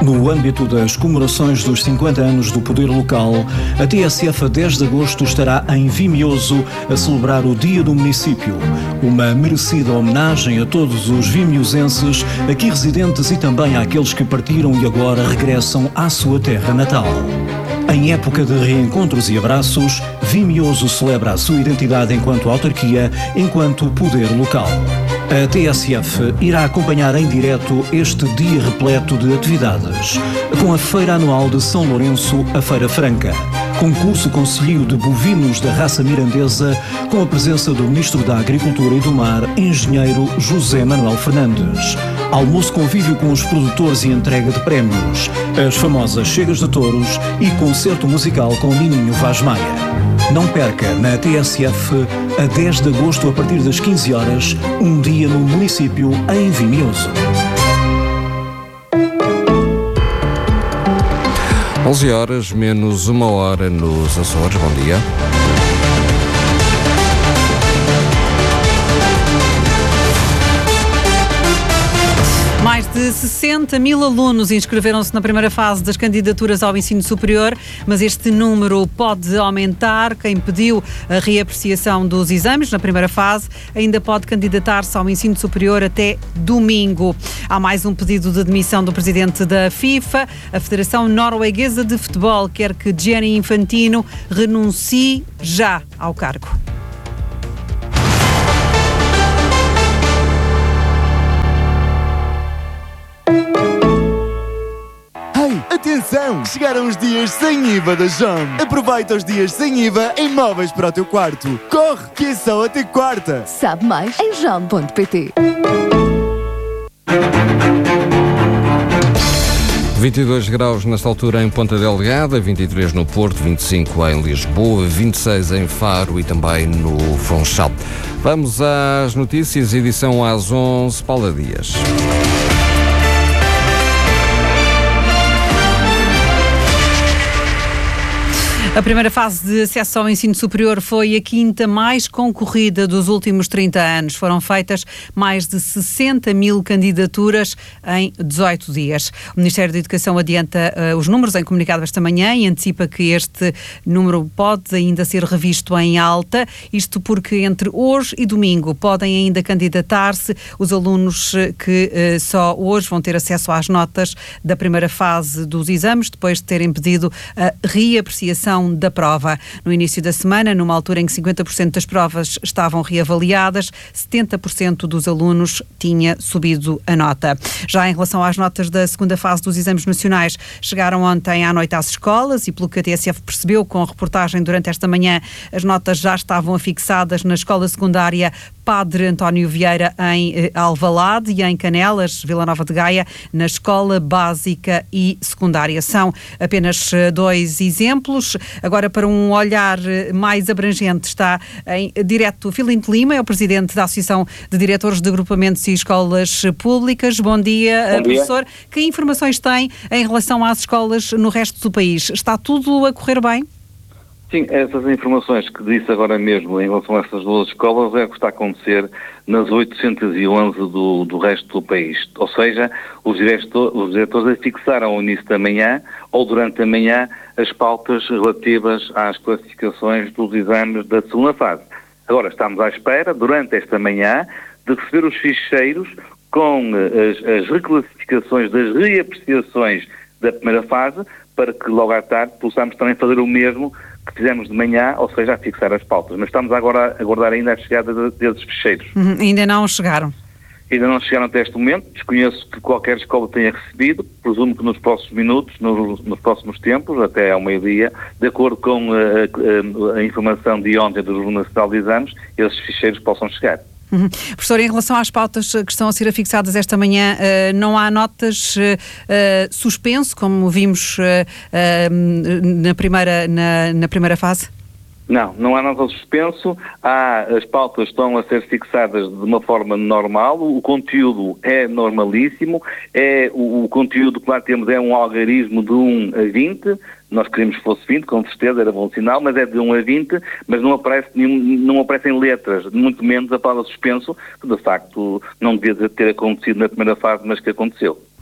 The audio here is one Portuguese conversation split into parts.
No âmbito das comemorações dos 50 anos do poder local, a TSF a 10 de agosto estará em Vimioso a celebrar o Dia do Município. Uma merecida homenagem a todos os vimiosenses aqui residentes e também àqueles que partiram e agora regressam à sua terra natal. Em época de reencontros e abraços, Vimioso celebra a sua identidade enquanto autarquia, enquanto poder local. A TSF irá acompanhar em direto este dia repleto de atividades, com a Feira Anual de São Lourenço, a Feira Franca, concurso concelhio de bovinos da raça mirandesa, com a presença do Ministro da Agricultura e do Mar, Engenheiro José Manuel Fernandes, almoço convívio com os produtores e entrega de prémios, as famosas chegas de touros e concerto musical com Nininho Vaz Maia. Não perca na TSF, a 10 de agosto a partir das 15 horas, um dia no município em Vimioso. 11 horas menos uma hora nos Açores. Bom dia. Mais de 60 mil alunos inscreveram-se na primeira fase das candidaturas ao ensino superior, mas este número pode aumentar. Quem pediu a reapreciação dos exames na primeira fase ainda pode candidatar-se ao ensino superior até domingo. Há mais um pedido de demissão do presidente da FIFA. A Federação Norueguesa de Futebol quer que Gianni Infantino renuncie já ao cargo. Atenção! Chegaram os dias sem IVA da JOM. Aproveita os dias sem IVA em móveis para o teu quarto. Corre, que é só até quarta. Sabe mais em jom.pt. 22 graus nesta altura em Ponta Delgada, 23 no Porto, 25 em Lisboa, 26 em Faro e também no Funchal. Vamos às notícias, edição às 11, Paula Dias. A primeira fase de acesso ao ensino superior foi a quinta mais concorrida dos últimos 30 anos. Foram feitas mais de 60 mil candidaturas em 18 dias. O Ministério da Educação adianta os números em comunicado esta manhã e antecipa que este número pode ainda ser revisto em alta. Isto porque entre hoje e domingo podem ainda candidatar-se os alunos que só hoje vão ter acesso às notas da primeira fase dos exames, depois de terem pedido a reapreciação da prova. No início da semana, numa altura em que 50% das provas estavam reavaliadas, 70% dos alunos tinha subido a nota. Já em relação às notas da segunda fase dos exames nacionais, chegaram ontem à noite às escolas e, pelo que a TSF percebeu com a reportagem durante esta manhã, as notas já estavam afixadas na escola secundária Padre António Vieira em Alvalade e em Canelas, Vila Nova de Gaia, na escola básica e secundária. São apenas dois exemplos. Agora, para um olhar mais abrangente, está em direto Filinto Lima, é o presidente da Associação de Diretores de Agrupamentos e Escolas Públicas. Bom dia, professor. Que informações tem em relação às escolas no resto do país? Está tudo a correr bem? Sim, essas informações que disse agora mesmo em relação a essas duas escolas é o que está a acontecer nas 811 do resto do país. Ou seja, os diretores fixaram ao início da manhã ou durante a manhã as pautas relativas às classificações dos exames da segunda fase. Agora estamos à espera, durante esta manhã, de receber os ficheiros com as reclassificações das reapreciações da primeira fase, para que logo à tarde possamos também fazer o mesmo que fizemos de manhã, ou seja, a fixar as pautas. Mas estamos agora a aguardar ainda a chegada desses ficheiros. Ainda não chegaram? Ainda não chegaram até este momento. Desconheço que qualquer escola tenha recebido. Presumo que nos próximos minutos, nos próximos tempos, até ao meio-dia, de acordo com a informação de ontem do Jornal Nacional de Exames, esses ficheiros possam chegar. Professor, em relação às pautas que estão a ser afixadas esta manhã, não há notas suspenso, como vimos na primeira fase? Não há nada suspenso. As pautas estão a ser fixadas de uma forma normal, o conteúdo é normalíssimo, o conteúdo que lá temos é um algarismo de 1 a 20, nós queríamos que fosse 20, com certeza, era bom sinal, mas é de 1 a 20, mas não aparecem letras, muito menos a palavra suspenso, que de facto não devia ter acontecido na primeira fase, mas que aconteceu.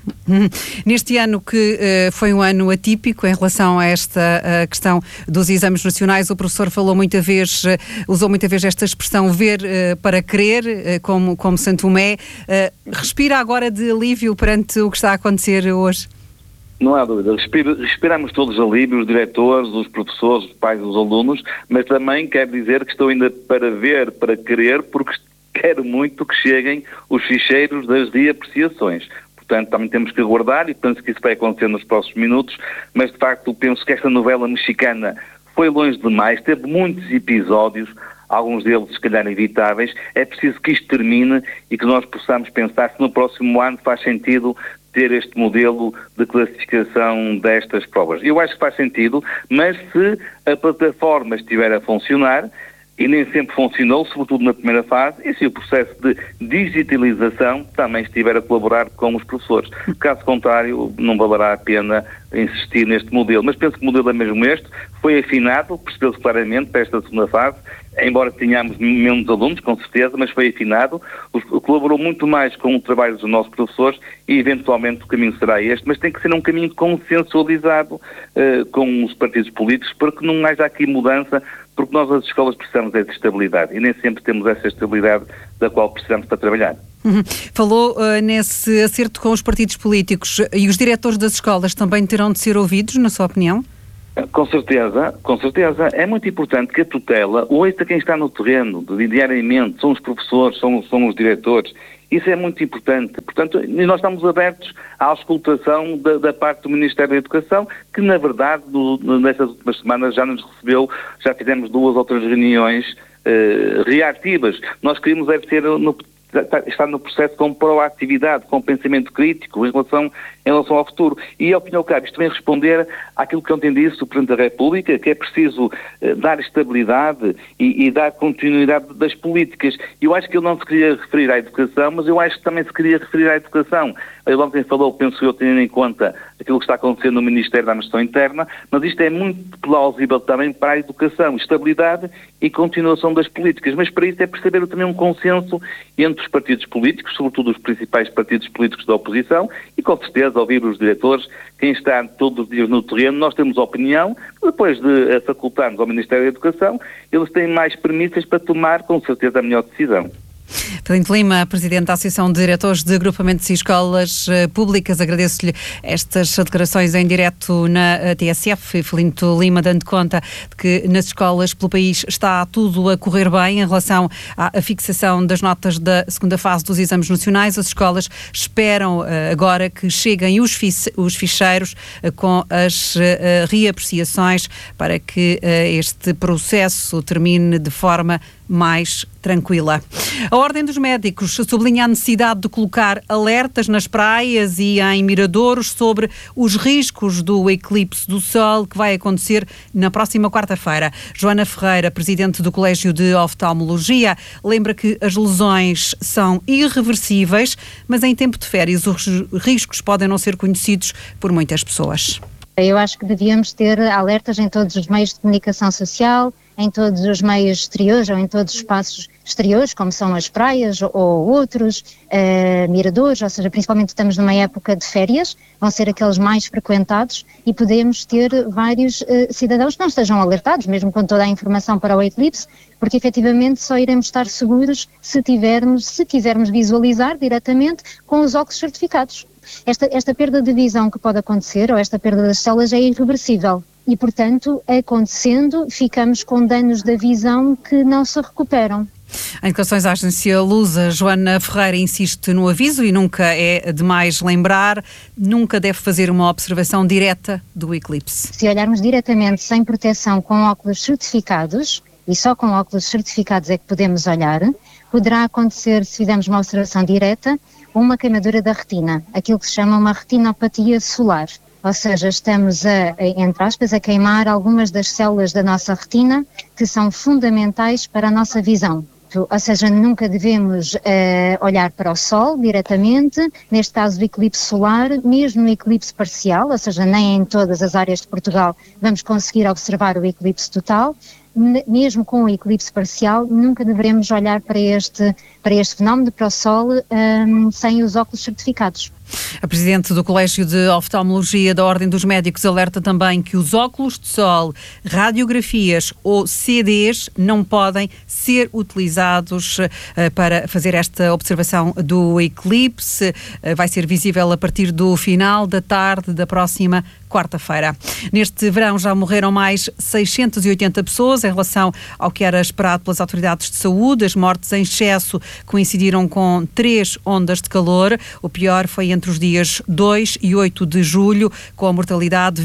Neste ano que foi um ano atípico em relação a esta questão dos exames nacionais, o professor usou muita vez esta expressão ver para crer, como Santo Tomé. Respira agora de alívio perante o que está a acontecer hoje? Não há dúvida. Respiramos todos alívio, os diretores, os professores, os pais, os alunos, mas também quero dizer que estou ainda para ver, para querer, porque quero muito que cheguem os ficheiros das reapreciações. Portanto, também temos que aguardar e penso que isso vai acontecer nos próximos minutos, mas de facto penso que esta novela mexicana foi longe demais, teve muitos episódios, alguns deles se calhar evitáveis. É preciso que isto termine e que nós possamos pensar se no próximo ano faz sentido ter este modelo de classificação destas provas. Eu acho que faz sentido, mas se a plataforma estiver a funcionar, e nem sempre funcionou, sobretudo na primeira fase, e se o processo de digitalização também estiver a colaborar com os professores. Caso contrário, não valerá a pena insistir neste modelo. Mas penso que o modelo é mesmo este, foi afinado, percebeu-se claramente para esta segunda fase, embora tenhamos menos alunos, com certeza, mas foi afinado, colaborou muito mais com o trabalho dos nossos professores e eventualmente o caminho será este, mas tem que ser um caminho consensualizado com os partidos políticos, porque não haja aqui mudança, porque nós as escolas precisamos de estabilidade e nem sempre temos essa estabilidade da qual precisamos para trabalhar. Falou nesse acerto com os partidos políticos e os diretores das escolas também terão de ser ouvidos, na sua opinião? Com certeza. É muito importante que a tutela ouça quem está no terreno, diariamente, são os professores, são os diretores. Isso é muito importante. Portanto, nós estamos abertos à auscultação da parte do Ministério da Educação, que, na verdade, nestas últimas semanas já nos recebeu, já fizemos 2 ou 3 reuniões reativas. Nós queríamos estar no processo com proatividade, com pensamento crítico em relação ao futuro. E, ao fim e ao cabo, isto vem responder àquilo que ontem disse o Presidente da República, que é preciso dar estabilidade e dar continuidade das políticas. Eu acho que ele não se queria referir à educação, mas eu acho que também se queria referir à educação. Ele ontem falou, penso eu, tendo em conta aquilo que está acontecendo no Ministério da Administração Interna, mas isto é muito plausível também para a educação, estabilidade e continuação das políticas. Mas para isso é perceber também um consenso entre os partidos políticos, sobretudo os principais partidos políticos da oposição, e com certeza ouvir os diretores, quem está todos os dias no terreno. Nós temos opinião, depois de facultarmos ao Ministério da Educação, eles têm mais premissas para tomar, com certeza, a melhor decisão. Filinto Lima, Presidente da Associação de Diretores de Agrupamentos e Escolas Públicas, agradeço-lhe estas declarações em direto na TSF. Filinto Lima dando conta de que nas escolas pelo país está tudo a correr bem em relação à fixação das notas da segunda fase dos exames nacionais. As escolas esperam agora que cheguem os ficheiros com as reapreciações para que este processo termine de forma mais tranquila. A Ordem dos Médicos sublinha a necessidade de colocar alertas nas praias e em miradouros sobre os riscos do eclipse do Sol que vai acontecer na próxima quarta-feira. Joana Ferreira, Presidente do Colégio de Oftalmologia, lembra que as lesões são irreversíveis, mas em tempo de férias os riscos podem não ser conhecidos por muitas pessoas. Eu acho que devíamos ter alertas em todos os meios de comunicação social, em todos os meios exteriores ou em todos os espaços exteriores, como são as praias ou outros, miradores, ou seja, principalmente estamos numa época de férias, vão ser aqueles mais frequentados e podemos ter vários cidadãos que não estejam alertados, mesmo com toda a informação para o eclipse, porque efetivamente só iremos estar seguros se quisermos visualizar diretamente com os óculos certificados. Esta perda de visão que pode acontecer, ou esta perda das células, é irreversível. E, portanto, acontecendo, ficamos com danos da visão que não se recuperam. Em declarações à agência Lusa, Joana Ferreira insiste no aviso e nunca é demais lembrar, nunca deve fazer uma observação direta do eclipse. Se olharmos diretamente sem proteção com óculos certificados, e só com óculos certificados é que podemos olhar, poderá acontecer, se fizermos uma observação direta, uma queimadura da retina, aquilo que se chama uma retinopatia solar. Ou seja, estamos entre aspas, a queimar algumas das células da nossa retina que são fundamentais para a nossa visão. Ou seja, nunca devemos olhar para o Sol diretamente, neste caso do eclipse solar, mesmo no eclipse parcial, ou seja, nem em todas as áreas de Portugal vamos conseguir observar o eclipse total. mesmo com o eclipse parcial, nunca devemos olhar para este fenómeno, para o Sol, sem os óculos certificados. A Presidente do Colégio de Oftalmologia da Ordem dos Médicos alerta também que os óculos de sol, radiografias ou CDs não podem ser utilizados para fazer esta observação do eclipse. Vai ser visível a partir do final da tarde da próxima quarta-feira. Neste verão já morreram mais 680 pessoas em relação ao que era esperado pelas autoridades de saúde. As mortes em excesso coincidiram com 3 ondas de calor. O pior foi entre os dias 2 e 8 de julho, com a mortalidade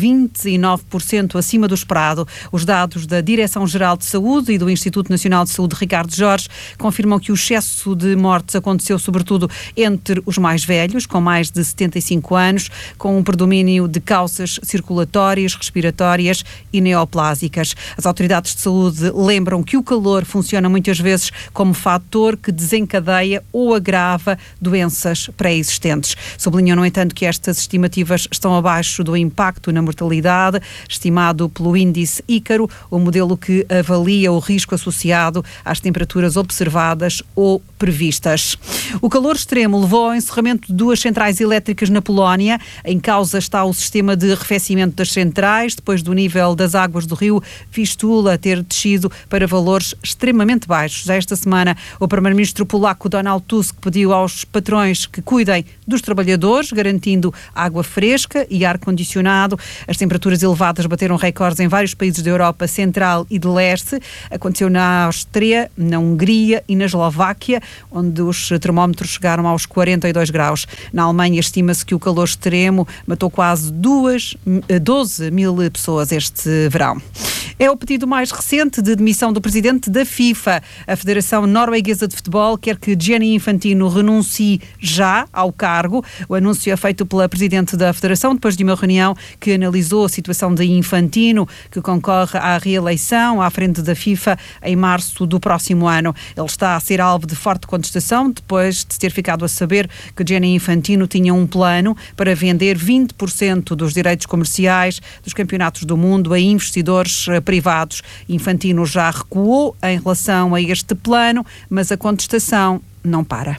29% acima do esperado. Os dados da Direção-Geral de Saúde e do Instituto Nacional de Saúde, Ricardo Jorge, confirmam que o excesso de mortes aconteceu sobretudo entre os mais velhos, com mais de 75 anos, com um predomínio de causas circulatórias, respiratórias e neoplásicas. As autoridades de saúde lembram que o calor funciona muitas vezes como fator que desencadeia ou agrava doenças pré-existentes. Sublinham, no entanto, que estas estimativas estão abaixo do impacto na mortalidade, estimado pelo índice Ícaro, o modelo que avalia o risco associado às temperaturas observadas ou previstas. O calor extremo levou ao encerramento de 2 centrais elétricas na Polónia. Em causa está o sistema de arrefecimento das centrais, depois do nível das águas do rio Vistula ter descido para valores extremamente baixos. Esta semana, o primeiro-ministro polaco Donald Tusk pediu aos patrões que cuidem dos trabalhadores, garantindo água fresca e ar-condicionado. As temperaturas elevadas bateram recordes em vários países da Europa Central e de Leste. Aconteceu na Áustria, na Hungria e na Eslováquia, onde os termómetros chegaram aos 42 graus. Na Alemanha, estima-se que o calor extremo matou quase 12 mil pessoas este verão. É o pedido mais recente de demissão do presidente da FIFA. A Federação Norueguesa de Futebol quer que Gianni Infantino renuncie já ao cargo. O anúncio é feito pela presidente da Federação depois de uma reunião que analisou a situação de Infantino, que concorre à reeleição à frente da FIFA em março do próximo ano. Ele está a ser alvo de forte contestação depois de ter ficado a saber que Gianni Infantino tinha um plano para vender 20% dos direitos comerciais dos campeonatos do mundo a investidores privados. Infantino já recuou em relação a este plano, mas a contestação não para.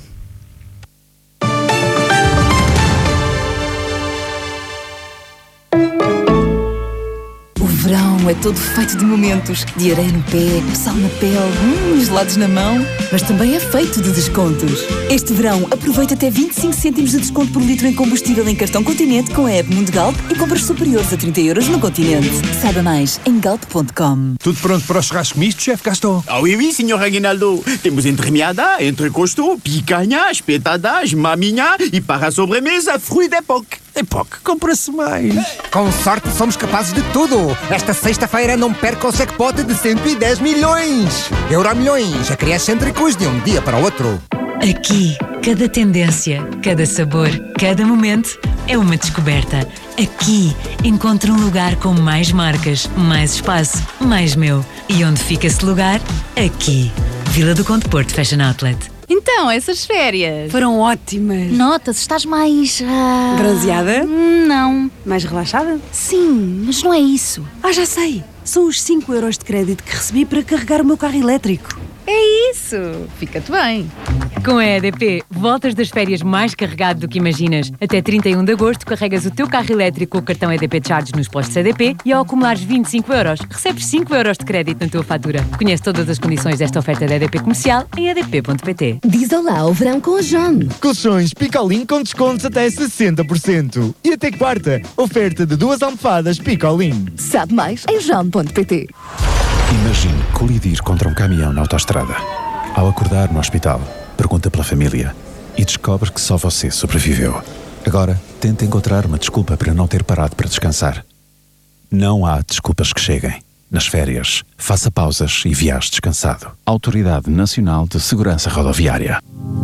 O verão é todo feito de momentos, de areia no pé, sal na pele, gelados na mão, mas também é feito de descontos. Este verão aproveita até 25 cêntimos de desconto por litro em combustível em cartão Continente com a app Mundo Galp e compras superiores a 30 € no Continente. Saiba mais em galp.com. Tudo pronto para o churrasco misto, chefe Gaston? Ah oui, senhor Aguinaldo. Temos entremeada, entrecosto, picanha, espetadas, maminha e para a sobremesa, fruit d'époque. Époque, compra-se mais. Com sorte somos capazes de tudo. Esta sexta-feira não perca o jackpot de 110 milhões. Euromilhões, acresce entrecôs de um dia para o outro. Aqui, cada tendência, cada sabor, cada momento é uma descoberta. Aqui, encontro um lugar com mais marcas, mais espaço, mais meu. E onde fica esse lugar? Aqui. Vila do Conde Porto Fashion Outlet. Então, essas férias foram ótimas. Notas, estás mais... bronzeada? Não. Mais relaxada? Sim, mas não é isso. Já sei. São os 5 € de crédito que recebi para carregar o meu carro elétrico. É isso. Fica-te bem. Com a EDP, voltas das férias mais carregado do que imaginas. Até 31 de agosto, carregas o teu carro elétrico com o cartão EDP Charge nos postos EDP e ao acumulares 25 €, recebes 5 € de crédito na tua fatura. Conhece todas as condições desta oferta da EDP Comercial em edp.pt. Diz olá ao verão com a John. Colchões Picolin com descontos até 60%. E até quarta, oferta de 2 almofadas Picolin. Sabe mais em john.pt. Imagine colidir contra um caminhão na autoestrada. Ao acordar no hospital, pergunta pela família e descobre que só você sobreviveu. Agora, tenta encontrar uma desculpa para não ter parado para descansar. Não há desculpas que cheguem. Nas férias, faça pausas e viaje descansado. Autoridade Nacional de Segurança Rodoviária.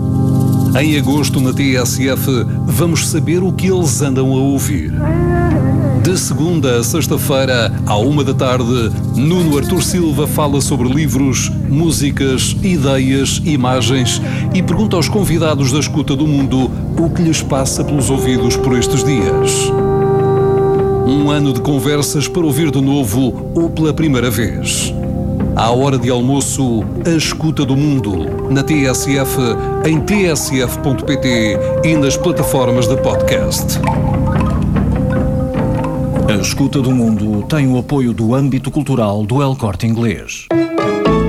Em agosto, na TSF, vamos saber o que eles andam a ouvir. De segunda a sexta-feira, à 1 da tarde, Nuno Artur Silva fala sobre livros, músicas, ideias, imagens e pergunta aos convidados da escuta do mundo o que lhes passa pelos ouvidos por estes dias. Um ano de conversas para ouvir de novo ou pela primeira vez. À hora de almoço, a escuta do mundo. Na TSF, em tsf.pt e nas plataformas de podcast. A escuta do mundo tem o apoio do âmbito cultural do El Corte Inglês.